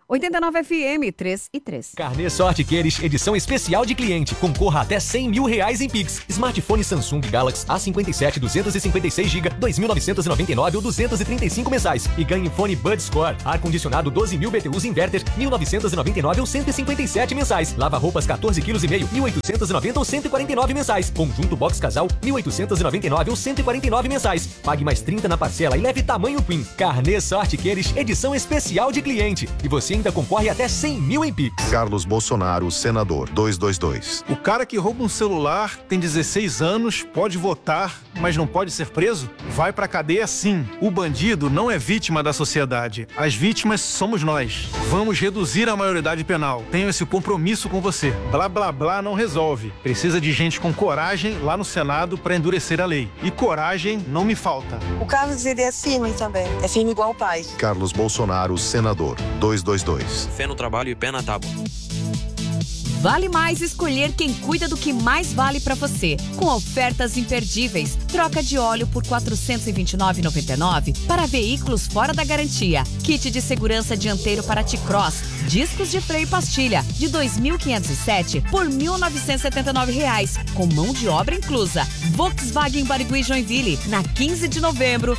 89 FM 3 e 3. Carnê Sorte Queres, edição especial de cliente. Concorra até R$100 mil em Pix. Smartphone Samsung Galaxy A57 256GB, 2.999 ou 235 mensais. E ganhe fone Bud Score. Ar-condicionado 12.000 BTUs Inverter, 1.999 ou 157 mensais. Lava-roupas 14,5 kg, 1.890 ou 149 mensais. Conjunto Box Casal, 1.899 ou 149 mensais. Pague mais 30 na parcela e leve tamanho Queen. Carnê Sorte Queres, edição especial de cliente. E você ainda concorre até R$100 mil em Pix. Carlos Bolsonaro, senador, 222. O cara que rouba um celular, tem 16 anos, pode votar, mas não pode ser preso? Vai pra cadeia sim. O bandido não é vítima da sociedade. As vítimas somos nós. Vamos reduzir a maioridade penal. Tenho esse compromisso com você. Blá blá blá não resolve. Precisa de gente com coragem lá no Senado pra endurecer a lei. E coragem não me falta. O Carlos, ele é firme também. É firme igual o pai. Carlos Bolsonaro, senador, 222. Fé no trabalho e pé na tábua. Vale mais escolher quem cuida do que mais vale para você. Com ofertas imperdíveis. Troca de óleo por R$ 429,99 para veículos fora da garantia. Kit de segurança dianteiro para T-Cross. Discos de freio e pastilha de R$ 2.507 por R$ 1.979, com mão de obra inclusa. Volkswagen Barigui Joinville, na 15 de novembro,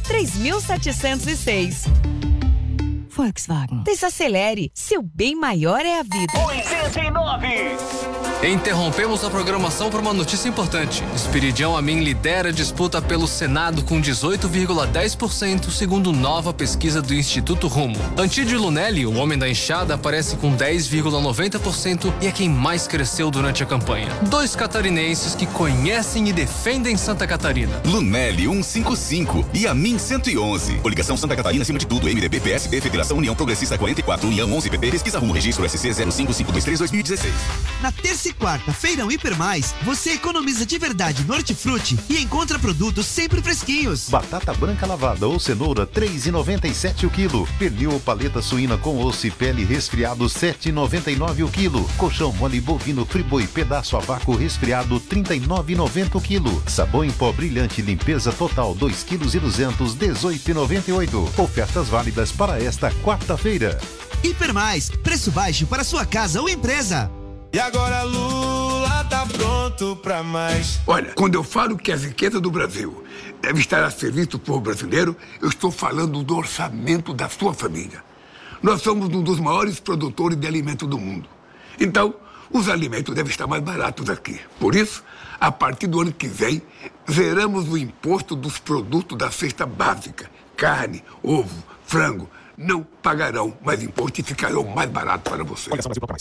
3.706. Volkswagen. Desacelere, seu bem maior é a vida. 89. Interrompemos a programação para uma notícia importante. Esperidião Amin lidera a disputa pelo Senado com 18,10%, segundo nova pesquisa do Instituto Rumo. Antídio Lunelli, o homem da enxada, aparece com 10,90% e é quem mais cresceu durante a campanha. Dois catarinenses que conhecem e defendem Santa Catarina. Lunelli 155 e Amin 111. Coligação Santa Catarina acima de tudo. MDB, PSB, Federação União Progressista 44, União 11PP, Pesquisa Rumo, Registro SC 05523-2016. Na terça e quarta, Feirão Hiper Mais, você economiza de verdade no Hortifruti e encontra produtos sempre fresquinhos. Batata branca lavada ou cenoura, R$ 3,97 o quilo. Pernil ou paleta suína com osso e pele resfriado, R$ 7,99 o quilo. Colchão mole bovino Friboi pedaço a vácuo resfriado, R$ 39,90 o quilo. Sabão em pó brilhante limpeza total, 2,2 kg, R$ 18,98. Ofertas válidas para esta quarta-feira. Hiper Mais, preço baixo para sua casa ou empresa. E agora Lula tá pronto pra mais. Olha, quando eu falo que as riquezas do Brasil devem estar a serviço do povo brasileiro, eu estou falando do orçamento da sua família. Nós somos um dos maiores produtores de alimento do mundo. Então, os alimentos devem estar mais baratos aqui. Por isso, a partir do ano que vem, zeramos o imposto dos produtos da cesta básica. Carne, ovo, frango. Não pagarão mais imposto e ficarão mais barato para você.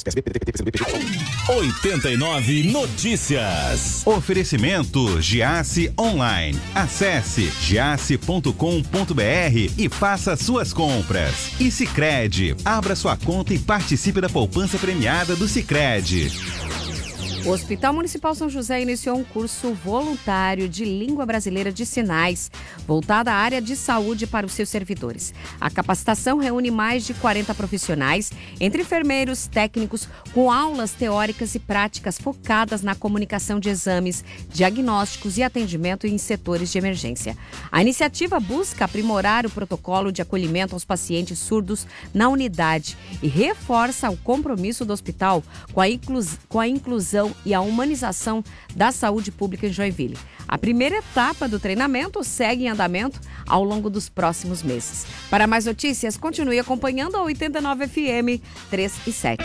89 Notícias. Oferecimento Giasse Online. Acesse giasse.com.br e faça suas compras. E Sicredi, abra sua conta e participe da poupança premiada do Sicredi. O Hospital Municipal São José iniciou um curso voluntário de língua brasileira de sinais, voltado à área de saúde para os seus servidores. A capacitação reúne mais de 40 profissionais, entre enfermeiros, técnicos, com aulas teóricas e práticas focadas na comunicação de exames, diagnósticos e atendimento em setores de emergência. A iniciativa busca aprimorar o protocolo de acolhimento aos pacientes surdos na unidade e reforça o compromisso do hospital com a inclusão e a humanização da saúde pública em Joinville. A primeira etapa do treinamento segue em andamento ao longo dos próximos meses. Para mais notícias, continue acompanhando a 89 FM 3 e 7.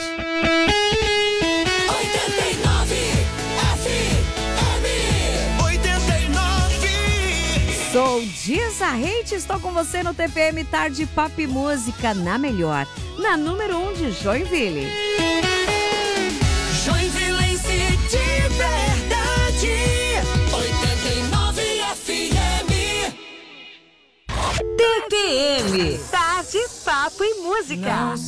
89 FM 89. Sou Diza Reite, estou com você no TPM Tarde Papo e Música na Melhor, na número 1 de Joinville. Joinvilense de verdade. 89 FM. TPM Tarde Papo e Música.